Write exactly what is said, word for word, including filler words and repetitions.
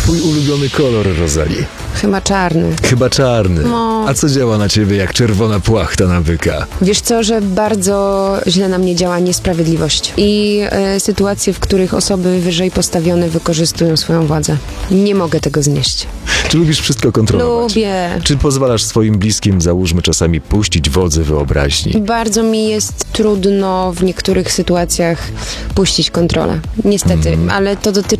twój ulubiony kolor, Rosalie? Chyba czarny. Chyba czarny. No. A co działa na ciebie jak czerwona płachta na byka? Wiesz co, że bardzo źle na mnie działa niesprawiedliwość i e, sytuacje, w których osoby wyżej postawione wykorzystują swoją władzę. Nie mogę tego znieść. Czy lubisz wszystko kontrolować? Lubię. Czy pozwalasz swoim bliskim, załóżmy, czasami puścić wodze wyobraźni? Bardzo mi jest trudno w niektórych sytuacjach puścić kontrolę. Niestety, ale to dotyczy